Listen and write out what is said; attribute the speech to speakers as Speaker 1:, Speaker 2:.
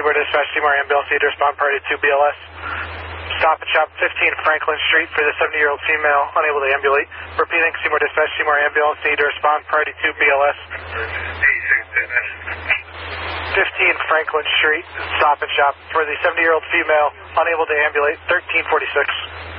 Speaker 1: Seymour Dispatch, Seymour Ambulance, need to respond priority 2 BLS. Stop and shop 15 Franklin Street for the 70-year-old female unable to ambulate. Repeating, Seymour Dispatch, Seymour Ambulance, need to respond priority 2 BLS. 15 Franklin Street, stop and shop for the 70-year-old female unable to ambulate, 1346.